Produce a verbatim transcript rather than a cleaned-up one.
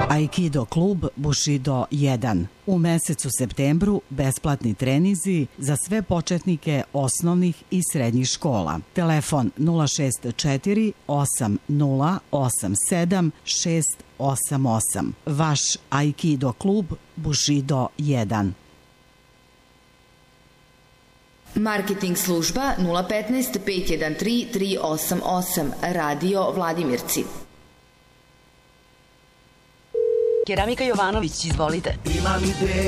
Aikido klub Bushido jedan. U mesecu septembru besplatni trenizi za sve početnike osnovnih i srednjih škola. Telefon nula šest četiri osam nula osam sedam šest osam osam. Vaš Aikido klub Bushido jedan. Marketing služba nula petnaest pet jedan tri tri osam osam. Radio Vladimirci. Keramika Jovanović, izvolite. Imam ideju